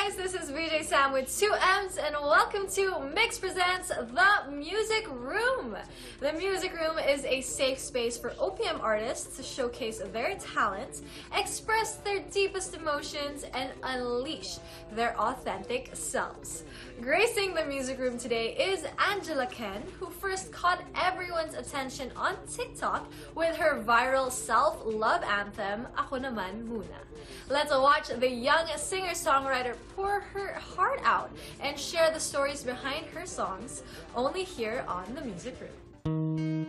guys, this is VJ Sam with 2M's and welcome to Mix Presents The Music Room. The Music Room is a safe space for OPM artists to showcase their talents, express their deepest emotions, and unleash their authentic selves. Gracing the Music Room today is Angela Ken, who first caught everyone's attention on TikTok with her viral self-love anthem, Ako Naman Muna. Let's watch the young singer-songwriter pour her heart out and share the stories behind her songs, only here on The Music Room.